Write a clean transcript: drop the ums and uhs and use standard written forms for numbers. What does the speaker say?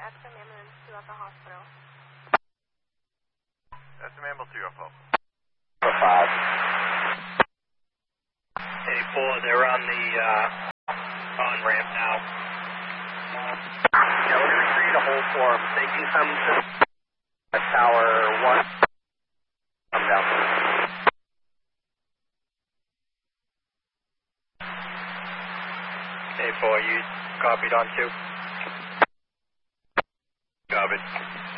SM ambulance 2 at the hospital. SM ambulance 2 UFO. 5. Hey, 4, they're on the on-ramp now. Yeah, we're going to create a hold for them. They can come to Tower 1. Come down. Hey, 4, you copied on 2? Copied.